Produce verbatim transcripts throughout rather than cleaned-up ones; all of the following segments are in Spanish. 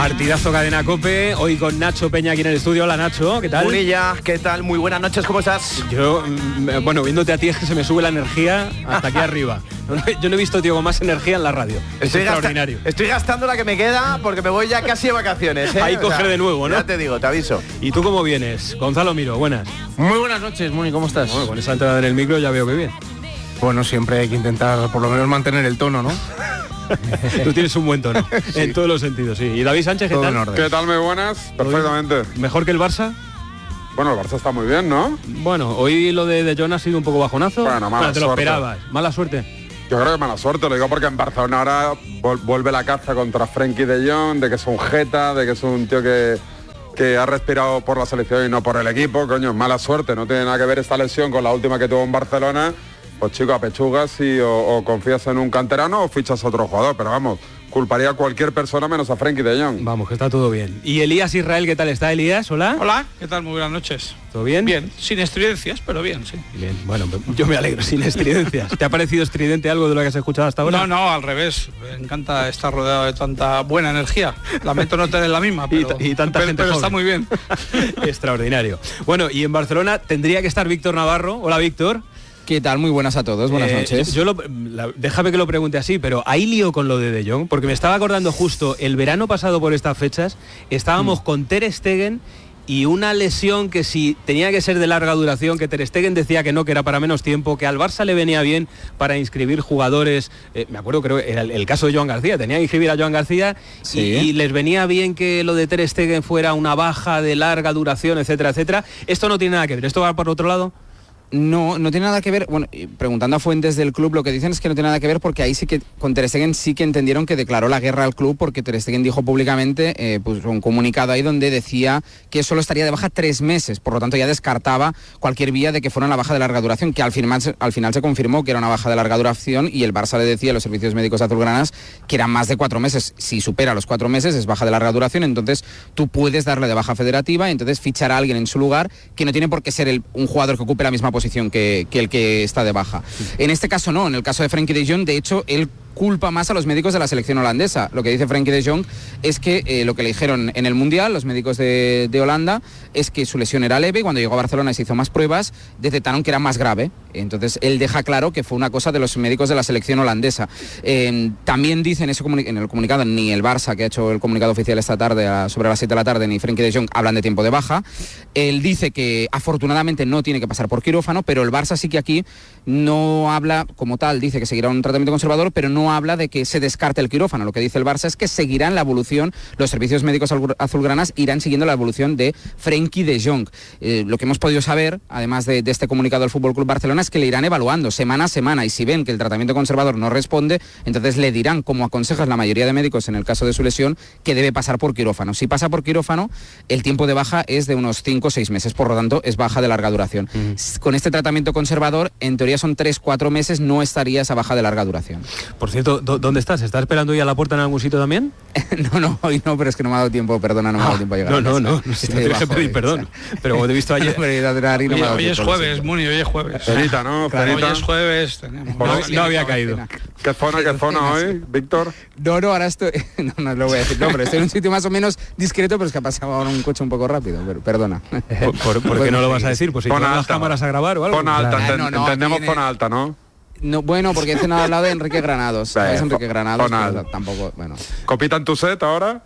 Partidazo Cadena COPE, hoy con Nacho Peña aquí en el estudio. Hola Nacho, ¿qué tal? Munilla, ¿qué tal? Muy buenas noches, ¿cómo estás? Yo, bueno, viéndote a ti es que se me sube la energía hasta aquí arriba. Yo no he visto, tío, con más energía en la radio. Es estoy extraordinario. Gasta estoy gastando la que me queda porque me voy ya casi de vacaciones, ¿eh? Ahí coger, o sea, de nuevo, ¿no? Ya te digo, te aviso. ¿Y tú cómo vienes? Gonzalo Miro, buenas. Muy buenas noches, Muni, ¿cómo estás? Bueno, con esa entrada en el micro ya veo que bien. Bueno, siempre hay que intentar por lo menos mantener el tono, ¿no? Tú tienes un buen tono, sí, en todos los sentidos, sí. ¿Y David Sánchez, qué todo tal? ¿Qué tal? Muy buenas, perfectamente. ¿Mejor que el Barça? Bueno, el Barça está muy bien, ¿no? Bueno, hoy lo de De Jong ha sido un poco bajonazo. Bueno, mala bueno, te lo suerte. esperabas. Mala suerte. Yo creo que mala suerte, lo digo porque en Barcelona ahora vuelve la caza contra Frenkie de Jong, de que es un jeta, de que es un tío que, que ha respirado por la selección y no por el equipo. Coño, mala suerte, no tiene nada que ver esta lesión con la última que tuvo en Barcelona. Pues chico, apechugas y o, o confías en un canterano o fichas a otro jugador, pero vamos, culparía a cualquier persona menos a Frenkie de Jong. Vamos, que está todo bien. ¿Y Elías Israel, qué tal está, Elías? Hola. Hola, ¿qué tal? Muy buenas noches. ¿Todo bien? Bien, sin estridencias, pero bien, sí. Bien, bueno, yo me alegro, sin estridencias. ¿Te ha parecido estridente algo de lo que has escuchado hasta ahora? No, no, al revés. Me encanta estar rodeado de tanta buena energía. Lamento no tener la misma, pero, y, y tanta pero, gente pero joven. Está muy bien. Extraordinario. Bueno, y en Barcelona tendría que estar Víctor Navarro. Hola, Víctor. ¿Qué tal? Muy buenas a todos, buenas eh, noches. Yo lo, la, déjame que lo pregunte así, pero ¿hay lío con lo de De Jong? Porque me estaba acordando justo, el verano pasado por estas fechas, estábamos mm. con Ter Stegen y una lesión que si tenía que ser de larga duración, que Ter Stegen decía que no, que era para menos tiempo, que al Barça le venía bien para inscribir jugadores, eh, me acuerdo, creo que era el, el caso de Joan García, tenía que inscribir a Joan García, sí. y, y les venía bien que lo de Ter Stegen fuera una baja de larga duración, etcétera, etcétera. Esto no tiene nada que ver, ¿esto va por otro lado? No, no tiene nada que ver, bueno, preguntando a fuentes del club, lo que dicen es que no tiene nada que ver porque ahí sí que con Ter Stegen sí que entendieron que declaró la guerra al club porque Ter Stegen dijo públicamente, eh, pues un comunicado ahí donde decía que solo estaría de baja tres meses, por lo tanto ya descartaba cualquier vía de que fuera una baja de larga duración, que al final, al final se confirmó que era una baja de larga duración y el Barça le decía a los servicios médicos azulgranas que eran más de cuatro meses, si supera los cuatro meses es baja de larga duración, entonces tú puedes darle de baja federativa y entonces fichar a alguien en su lugar que no tiene por qué ser el, un jugador que ocupe la misma posición Que, que el que está de baja. En este caso no, en el caso de Frenkie de Jong, de hecho, él culpa más a los médicos de la selección holandesa. Lo que dice Frenkie de Jong es que eh, lo que le dijeron en el Mundial, los médicos de, de Holanda, es que su lesión era leve y cuando llegó a Barcelona y se hizo más pruebas, detectaron que era más grave. Entonces él deja claro que fue una cosa de los médicos de la selección holandesa. Eh, también dice en, ese en el comunicado, ni el Barça, que ha hecho el comunicado oficial esta tarde, a, sobre las siete de la tarde, ni Frenkie de Jong hablan de tiempo de baja. Él dice que afortunadamente no tiene que pasar por quirófano, pero el Barça sí que aquí no habla como tal, dice que seguirá un tratamiento conservador, pero no habla de que se descarte el quirófano. Lo que dice el Barça es que seguirán la evolución, los servicios médicos azulgranas irán siguiendo la evolución de Frenkie de Jong. Eh, lo que hemos podido saber, además de, de este comunicado del F C Barcelona, es que le irán evaluando semana a semana y si ven que el tratamiento conservador no responde, entonces le dirán, como aconsejan la mayoría de médicos en el caso de su lesión, que debe pasar por quirófano. Si pasa por quirófano, el tiempo de baja es de unos cinco o seis meses, por lo tanto es baja de larga duración. Mm. Con este tratamiento conservador, en teoría son tres a cuatro meses, no estaría esa baja de larga duración. Por cierto, ¿dónde estás? ¿Estás esperando ya a la puerta en algún sitio también? no, no, hoy no, pero es que no me ha dado tiempo, perdona, no me ha dado tiempo a llegar. No, a no, no, no, si no tienes que pedir perdón. Pero como te he visto ayer... Oye, hoy es jueves, Muni, hoy es jueves. Cenita, ¿no? Claro, Cenita. Hoy es jueves. Tenemos... No, no había caído. ¿Qué zona, qué zona hoy, Víctor? No, no, ahora estoy... No, no lo voy a decir. No, pero estoy en un sitio más o menos discreto, pero es que ha pasado ahora un coche un poco rápido, pero perdona. ¿Por, por, por qué no lo vas a decir? Pues si Zona pones las alta. cámaras a grabar o algo. Zona alta, Claro. enten- No, no, entendemos tiene- zona alta, ¿no? No, bueno, porque he cenado al lado de Enrique Granados. ¿Sabes? Vale, Enrique Granados, zona pero alta. tampoco, bueno. ¿Copita en tu set ahora?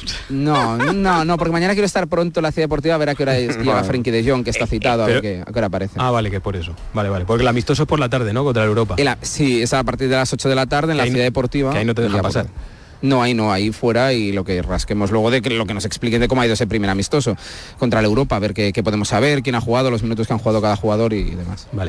No, no, no, porque mañana quiero estar pronto en la Ciudad Deportiva a ver a qué hora es, llega Vale. Frenkie de Jong, que está citado, a ver pero- qué, a qué hora aparece. Ah, vale, que por eso. Vale, vale. Porque el amistoso es por la tarde, ¿no? Contra la Europa. El- sí, es a partir de las ocho de la tarde en la Que ahí- Ciudad Deportiva. que ahí no te dejan Ya, pasar. porque- No, ahí no, ahí fuera y lo que rasquemos luego de que lo que nos expliquen de cómo ha ido ese primer amistoso contra la Europa, a ver qué, qué podemos saber, quién ha jugado, los minutos que han jugado cada jugador y, y demás. Vale.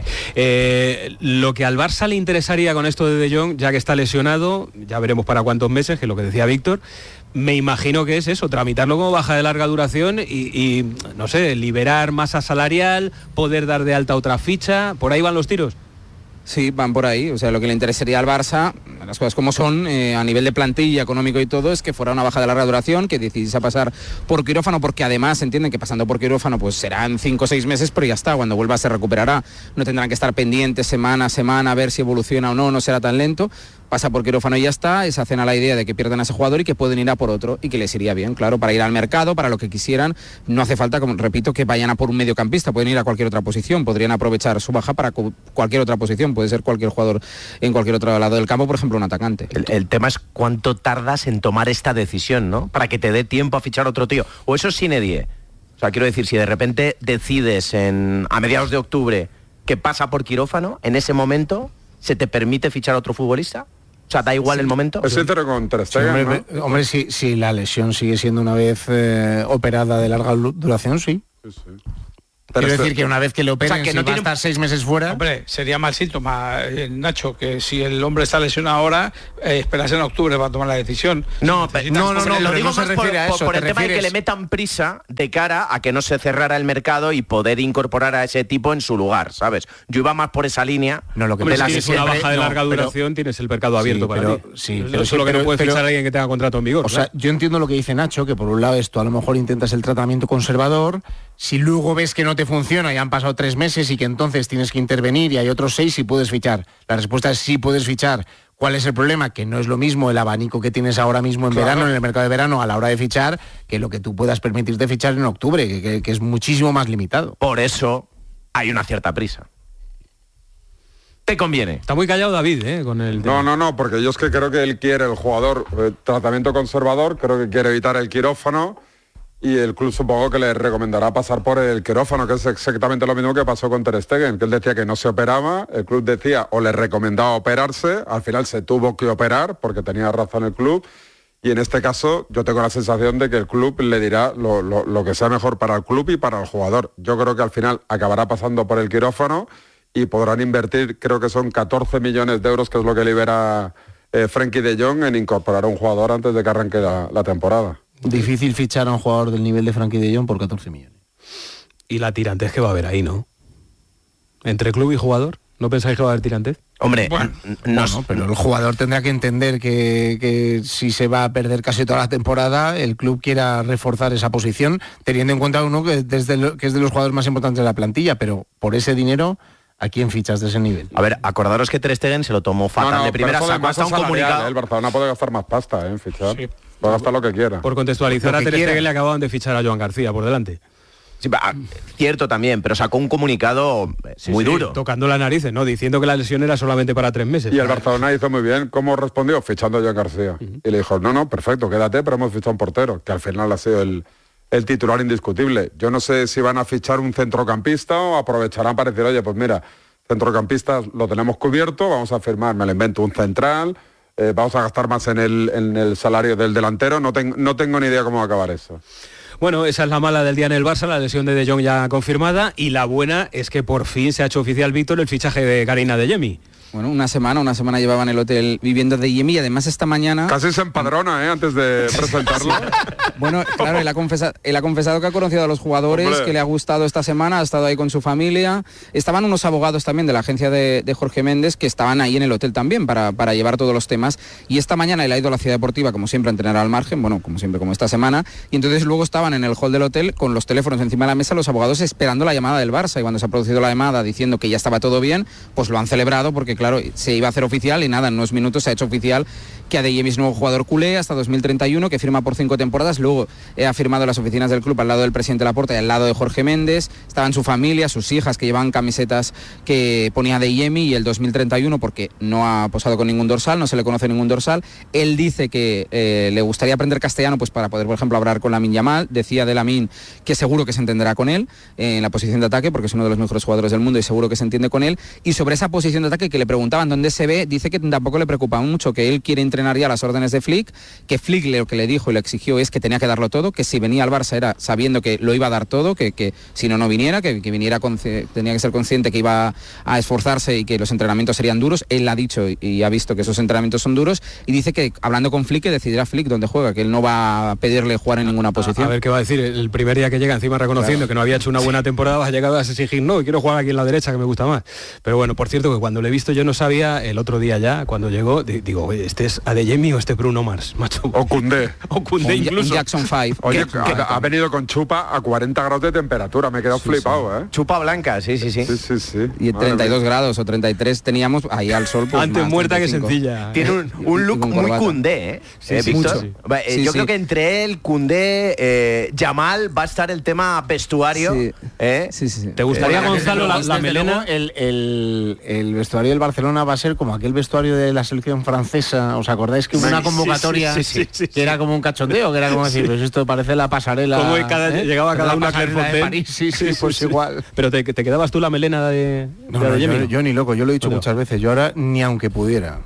Eh, lo que al Barça le interesaría con esto de De Jong, ya que está lesionado, ya veremos para cuántos meses, que es lo que decía Víctor, me imagino que es eso, tramitarlo como baja de larga duración y, y, no sé, liberar masa salarial, poder dar de alta otra ficha, ¿por ahí van los tiros? Sí, van por ahí. O sea, lo que le interesaría al Barça, las cosas como son, eh, a nivel de plantilla, económico y todo, es que fuera una baja de larga duración, que decidiese pasar por quirófano, porque además entienden que pasando por quirófano pues serán cinco o seis meses, pero ya está, cuando vuelva se recuperará. No tendrán que estar pendientes semana a semana a ver si evoluciona o no, no será tan lento. pasa por quirófano y ya está, se hacen a la idea de que pierden a ese jugador y que pueden ir a por otro y que les iría bien, claro, para ir al mercado, para lo que quisieran. No hace falta, como repito, que vayan a por un mediocampista, pueden ir a cualquier otra posición, podrían aprovechar su baja para cu- cualquier otra posición, puede ser cualquier jugador en cualquier otro lado del campo, por ejemplo, un atacante. El, el tema es cuánto tardas en tomar esta decisión, ¿no? Para que te dé tiempo a fichar otro tío. O eso es sine die. O sea, quiero decir, si de repente decides en, a mediados de octubre que pasa por quirófano, en ese momento se te permite fichar a otro futbolista. O sea, da igual sí. el momento. Es sincero con Ter Stegen, sí, hombre, ¿no? hombre si, si la lesión sigue siendo una vez eh, operada de larga duración, sí. Sí, sí. Quiero decir que una vez que le operen, o sea, que si no va tiene... a estar seis meses fuera... Hombre, sería mal síntoma, eh, Nacho, que si el hombre está lesionado ahora, eh, esperase en octubre para tomar la decisión. No, Si no, no, no, lo digo no se más por, refiere a por- eso, por te el tema de que refieres- le metan prisa de cara a que no se cerrara el mercado y poder incorporar a ese tipo en su lugar, ¿sabes? Yo iba más por esa línea. No, lo que Hombre, de si la tienes una siempre- baja de no, larga pero- duración, tienes el mercado abierto Sí, para pero- ti. sí, Eso pero es sí, lo que pero- no puede pero- fichar alguien que tenga contrato en vigor. O sea, yo entiendo lo que dice Nacho, que por un lado esto a lo mejor intentas el tratamiento conservador, si luego ves que no te funciona y han pasado tres meses y que entonces tienes que intervenir y hay otros seis y puedes fichar. La respuesta es sí puedes fichar. ¿Cuál es el problema? Que no es lo mismo el abanico que tienes ahora mismo en Claro. verano, en el mercado de verano, a la hora de fichar, que lo que tú puedas permitirte fichar en octubre, que, que- que es muchísimo más limitado. Por eso hay una cierta prisa. Te conviene. Está muy callado David, ¿eh? Con el tema. No, no, no, porque yo es que creo que él quiere, el jugador, eh, tratamiento conservador, creo que quiere evitar el quirófano y el club supongo que le recomendará pasar por el quirófano, que es exactamente lo mismo que pasó con Ter Stegen, que él decía que no se operaba, el club decía o le recomendaba operarse, al final se tuvo que operar porque tenía razón el club y en este caso yo tengo la sensación de que el club le dirá lo, lo, lo que sea mejor para el club y para el jugador. Yo creo que al final acabará pasando por el quirófano y podrán invertir, creo que son catorce millones de euros, que es lo que libera eh, Frenkie de Jong, en incorporar a un jugador antes de que arranque la, la temporada. Difícil fichar a un jugador del nivel de Frenkie de Jong por catorce millones. Y la tirantez que va a haber ahí, ¿no? Entre club y jugador, ¿no pensáis que va a haber tirantez? Hombre, Bueno, n- no, Bueno, pero el jugador tendrá que entender que, que si se va a perder casi toda la temporada, el club quiera reforzar esa posición, teniendo en cuenta uno que, desde lo- que es de los jugadores más importantes de la plantilla, pero por ese dinero, ¿a quién fichas de ese nivel? A ver, acordaros que Ter Stegen se lo tomó fatal No, no, de primera, pero eso de sacó hasta masa un salarial, comunicado. ¿eh? El Barcelona puede gastar más pasta, ¿eh? En fichar. Sí. Puede gastar lo que quiera. Por contextualizar, Lo a que Ter quiera. Stegen le acababan de fichar a Joan García por delante. Sí, va, cierto también, pero sacó un comunicado eh, muy Sí, duro. tocando las narices, ¿no? Diciendo que la lesión era solamente para tres meses. Y el Barcelona hizo muy bien. ¿Cómo respondió? Fichando a Joan García. Y le dijo, no, no, perfecto, quédate, pero hemos fichado un portero, que al final ha sido el, el titular indiscutible. Yo no sé si van a fichar un centrocampista o aprovecharán para decir, oye, pues mira, centrocampistas lo tenemos cubierto, vamos a firmar, me lo invento, un central, eh, vamos a gastar más en el, en el salario del delantero. No, ten- no tengo ni idea cómo va a acabar eso. Bueno, esa es la mala del día en el Barça, la lesión de De Jong ya confirmada, y la buena es que por fin se ha hecho oficial, Víctor, el fichaje de Karina Adeyemi. Bueno, una semana, una semana llevaba en el hotel viviendo de Yemi y además esta mañana... Casi se empadrona, ¿eh? Antes de presentarlo. Bueno, claro, él ha, confesado, él ha confesado que ha conocido a los jugadores, Hombre. que le ha gustado esta semana, ha estado ahí con su familia. Estaban unos abogados también de la agencia de, de Jorge Méndez que estaban ahí en el hotel también para, para llevar todos los temas. Y esta mañana él ha ido a la ciudad deportiva, como siempre, a entrenar al margen, bueno, como siempre, como esta semana. Y entonces luego estaban en el hall del hotel con los teléfonos encima de la mesa, los abogados esperando la llamada del Barça. Y cuando se ha producido la llamada diciendo que ya estaba todo bien, pues lo han celebrado porque, claro, se iba a hacer oficial y nada, en unos minutos se ha hecho oficial que Adeyemi es nuevo jugador culé hasta dos mil treinta y uno, que firma por cinco temporadas. Luego eh, ha firmado en las oficinas del club al lado del presidente Laporta y al lado de Jorge Méndez. Estaban su familia, sus hijas, que llevaban camisetas que ponía Adeyemi y el dos mil treinta y uno porque no ha posado con ningún dorsal, no se le conoce ningún dorsal. Él dice que eh, le gustaría aprender castellano pues para poder, por ejemplo, hablar con Lamine Yamal. Decía de Lamine que seguro que se entenderá con él eh, en la posición de ataque porque es uno de los mejores jugadores del mundo y seguro que se entiende con él. Y sobre esa posición de ataque que le preguntaban dónde se ve, dice que tampoco le preocupa mucho, que él quiere entrenar ya a las órdenes de Flick, que Flick lo que le dijo y le exigió es que tenía que darlo todo, que si venía al Barça era sabiendo que lo iba a dar todo, que, que si no, no viniera, que, que viniera consci- tenía que ser consciente que iba a esforzarse y que los entrenamientos serían duros. Él ha dicho y, y ha visto que esos entrenamientos son duros y dice que hablando con Flick que decidirá Flick dónde juega, que él no va a pedirle jugar en ninguna posición. A ver qué va a decir, el primer día que llega encima reconociendo claro. que no había hecho una buena temporada, vas a llegar a exigir, no, quiero jugar aquí en la derecha que me gusta más. Pero bueno, por cierto que cuando le he visto yo no sabía el otro día ya, cuando llegó, digo, oye, ¿este es Adeyemi o este Bruno Mars, macho? O Koundé. O Koundé incluso. Un Jackson five. Oye, ha, ha venido con chupa a cuarenta grados de temperatura, me he quedado sí, flipado, sí. ¿eh? Chupa blanca, sí, sí, sí. Sí, sí, sí. Y treinta y dos grados o treinta y tres teníamos ahí al sol. Pues, antes más, muerta treinta y cinco. Que sencilla. Tiene un, un look muy Koundé, ¿eh? Sí, ¿Eh, sí, Víctor? sí. Eh, Sí, yo sí. creo que entre él, Koundé, eh, Yamal, va a estar el tema vestuario. Sí. ¿eh? Sí, sí, sí. ¿Te gustaría, Eh, Gonzalo, la, desde la luego, melena? El, el, el vestuario del Barcelona va a ser como aquel vestuario de la selección francesa. ¿Os acordáis que hubo una Sí, convocatoria sí, sí, sí, sí, sí. que era como un cachondeo? Que era como decir, pues esto parece la pasarela. Como que cada- ¿eh? llegaba cada La una a pasarela de Clairefontaine. París. Sí, sí, pues igual. Pero te, te quedabas tú la melena de, No, de no, Adeyemi, yo, ¿no? yo ni loco, yo lo he dicho Bueno. muchas veces. Yo ahora ni aunque pudiera.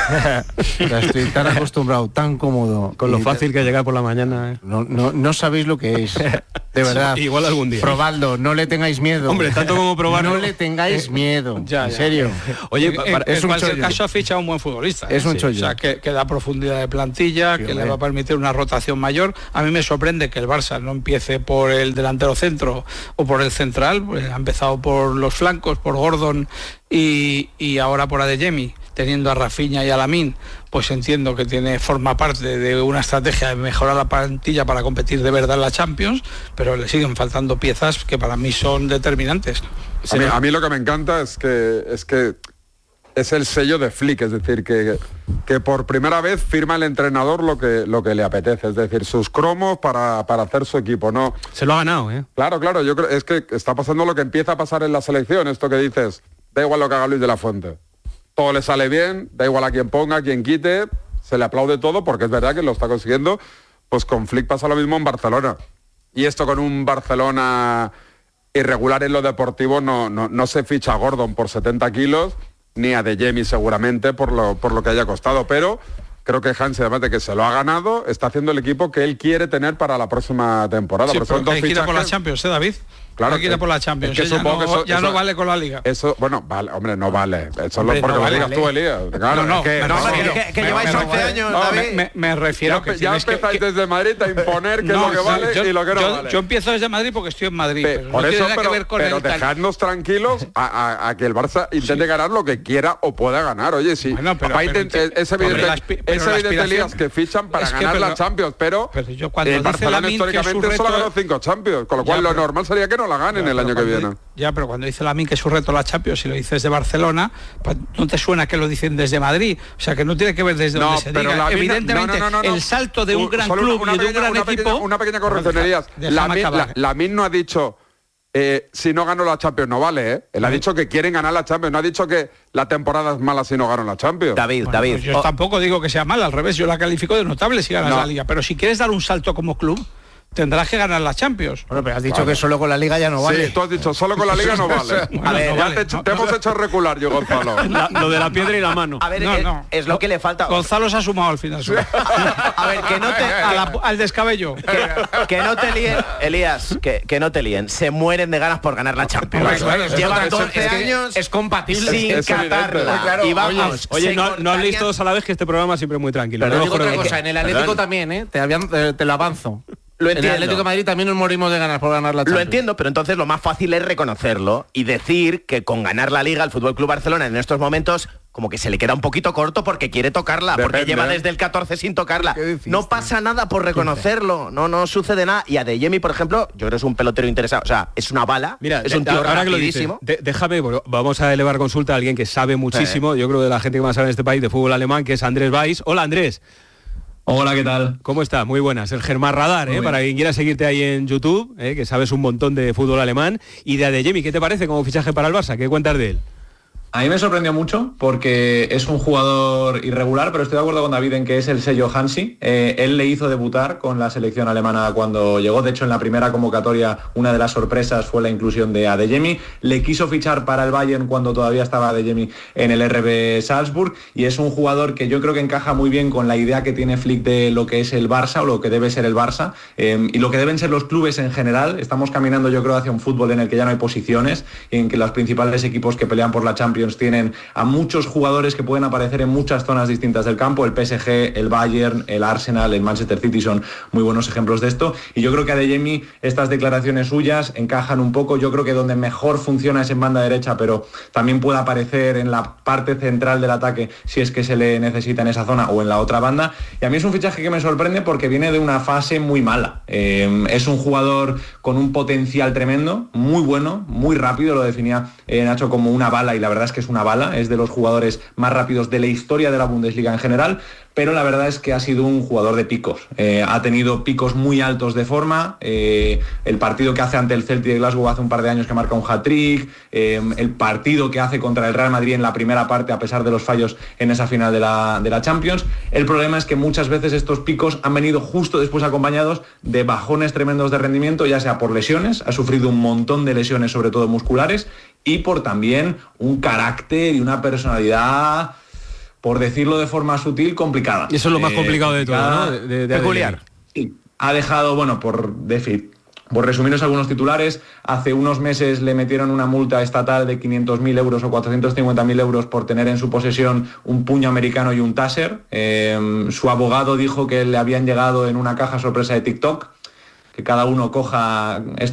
O sea, estoy tan acostumbrado, tan cómodo. Con lo y- fácil que llega por la mañana. ¿eh? No, no, no sabéis lo que es. De verdad. Igual algún día. Probadlo, no le tengáis miedo. Hombre, tanto como probarlo. No le tengáis miedo. Ya, en ya. serio. Oye, En- pa- en, para- en es un cualquier chollo. caso ha fichado un buen futbolista. Es un Sí. chollo. O sea, que, que da profundidad de plantilla, Sí, que hombre. le va a permitir una rotación mayor. A mí me sorprende que el Barça no empiece por el delantero centro o por el central. Pues ha empezado por los flancos, por Gordon y, y ahora por Adeyemi, teniendo a Rafinha y a Lamine. Pues entiendo que tiene forma parte de una estrategia de mejorar la plantilla para competir de verdad en la Champions, pero le siguen faltando piezas que para mí son determinantes. A mí, a mí lo que me encanta es que es que es el sello de Flick, es decir, que, que por primera vez firma el entrenador lo que, lo que le apetece, es decir, sus cromos para, para hacer su equipo, ¿no? Se lo ha ganado, ¿eh? Claro, claro, yo creo, es que está pasando lo que empieza a pasar en la selección, esto que dices, da igual lo que haga Luis de la Fuente. Todo le sale bien, da igual a quien ponga, a quien quite, se le aplaude todo porque es verdad que lo está consiguiendo. Pues con Flick pasa lo mismo en Barcelona. Y esto con un Barcelona irregular en lo deportivo, no, no, no se ficha a Gordon por setenta kilos, ni a Adeyemi seguramente por lo, por lo que haya costado, pero creo que Hansi, además de que se lo ha ganado, está haciendo el equipo que él quiere tener para la próxima temporada. Sí, Pero son pero dos hay que ir a por la fichajes- Champions, ¿eh, David? Claro, hay que ir a que- por la Champions. es que ¿eh? Ya, supongo no, que eso- ya eso- no vale con la Liga. Eso, bueno, vale, hombre, no vale. Eso Hombre, lo porque no lo vale. digas tú, Elías. Claro, No, no, es que, me no, refiero- no, que, que me- lleváis me- once me- años, no, David. me, me- me refiero ya, que ya tienes que- empezáis que- desde Madrid a imponer qué es lo que sí, vale yo, y lo que no yo- vale. yo empiezo desde Madrid porque estoy en Madrid, Pe- pero por no eso, tiene nada pero, que ver con pero el tal- dejadnos tranquilos a, a- a que el Barça intente ganar lo que quiera o pueda ganar. Oye, sí, Bueno, pero- va a pero intent- ent- es hombre, evidente, la aspi- es pero la evidente, aspiración- Elías, que fichan para es que, ganar pero- la Champions, pero, pero yo cuando el dice Barcelona Lamine que históricamente su solo ha reto- ganado cinco Champions, con lo cual Ya, lo pero- normal sería que no la ganen Ya, el año pero que cuando viene. di- Ya, pero cuando dice Lamine que es su reto la Champions, si lo dices de Barcelona, pues no te suena que lo dicen desde Madrid. O sea, que no tiene que ver desde No, donde se pero diga. Lamine- Evidentemente, no, no, no, no, no. el salto de un U- gran solo club una y de un pequeña- gran una equipo... pequeña- una pequeña corrección, Deja- Elías. déjame Lamine acabar. la- Lamine no ha dicho eh, si no gano la Champions no vale, ¿eh? Él ha dicho que quieren ganar la Champions, no ha dicho que la temporada es mala si no ganan la Champions. David, Bueno, David. pues yo oh, tampoco digo que sea mal, al revés, yo la califico de notable si ganas No. la Liga. Pero si quieres dar un salto como club, tendrás que ganar la Champions. Bueno, pero has dicho que solo con la Liga ya no vale. Sí, tú has dicho, solo con la Liga no vale. Bueno, ver, no ya vale, te, he hecho- no, te no, hemos no. hecho regular yo, Gonzalo. La- lo de la piedra y la mano. a ver, No, es, no. es lo que le falta. Gonzalo se ha sumado al final. A ver, que no te... A la- al descabello. Que, que no te líen, Elías, que, que no te líen. Se mueren de ganas por ganar la Champions. Hombre, claro, es Llevan otra- doce es que años es compatible. sin es evidente. catarla. Claro, y vamos, Oye, se no, no habléis cortarían- todos a la vez, que este programa siempre es muy tranquilo. Pero No, digo otra Jorge, cosa, en el Atlético Perdón. también, ¿eh? Te, habían- eh, te lo avanzo. Lo En el entiendo. Atlético de Madrid también nos morimos de ganas por ganar la Champions. Lo entiendo, pero entonces lo más fácil es reconocerlo y decir que con ganar la Liga el Fútbol Club Barcelona en estos momentos como que se le queda un poquito corto porque quiere tocarla, porque Depende, lleva ¿eh? desde el catorce sin tocarla. ¿Qué decís, No tío? pasa nada por reconocerlo, no no sucede nada. Y Adeyemi, por ejemplo, yo creo que es un pelotero interesado, o sea, es una bala, Mira, es un de- tío ahora que lo dices, rapidísimo. de- déjame, bueno, vamos a elevar consulta a alguien que sabe muchísimo, yo creo de la gente que más sabe en este país de fútbol alemán, que es Andrés Valls. Hola, Andrés. Hola, ¿qué tal? ¿Cómo está? Muy buenas. El Germán Radar, Muy ¿eh? bien. Para quien quiera seguirte ahí en YouTube, ¿eh? Que sabes un montón de fútbol alemán. Y de Adeyemi, ¿qué te parece como fichaje para el Barça? ¿Qué cuentas de él? A mí me sorprendió mucho porque es un jugador irregular, pero estoy de acuerdo con David en que es el sello Hansi. Eh, él le hizo debutar con la selección alemana cuando llegó. De hecho, en la primera convocatoria una de las sorpresas fue la inclusión de Adeyemi. Le quiso fichar para el Bayern cuando todavía estaba Adeyemi en el R B Salzburg y es un jugador que yo creo que encaja muy bien con la idea que tiene Flick de lo que es el Barça o lo que debe ser el Barça eh, y lo que deben ser los clubes en general. Estamos caminando, yo creo, hacia un fútbol en el que ya no hay posiciones y en que los principales equipos que pelean por la Champions Champions tienen a muchos jugadores que pueden aparecer en muchas zonas distintas del campo. El P S G, el Bayern, el Arsenal, el Manchester City son muy buenos ejemplos de esto. Y yo creo que a Adeyemi estas declaraciones suyas encajan un poco. Yo creo que donde mejor funciona es en banda derecha, pero también puede aparecer en la parte central del ataque si es que se le necesita en esa zona o en la otra banda. Y a mí es un fichaje que me sorprende porque viene de una fase muy mala. Eh, es un jugador con un potencial tremendo, muy bueno, muy rápido, lo definía eh, Nacho como una bala, y la verdad es que es una bala, es de los jugadores más rápidos de la historia de la Bundesliga en general, pero la verdad es que ha sido un jugador de picos. Eh, ha tenido picos muy altos de forma, eh, el partido que hace ante el Celtic de Glasgow hace un par de años que marca un hat-trick, eh, el partido que hace contra el Real Madrid en la primera parte a pesar de los fallos en esa final de la, de la Champions. El problema es que muchas veces estos picos han venido justo después acompañados de bajones tremendos de rendimiento, ya sea por lesiones, ha sufrido un montón de lesiones, sobre todo musculares, y por también un carácter y una personalidad, por decirlo de forma sutil, complicada. Y eso es lo más eh, complicado de todo, ¿no? De, de, de peculiar. Sí, ha dejado, bueno, por decir, por resumiros algunos titulares, hace unos meses le metieron una multa estatal de quinientos mil euros o cuatrocientos cincuenta mil euros por tener en su posesión un puño americano y un taser. Eh, su abogado dijo que le habían llegado en una caja sorpresa de TikTok, que cada uno coja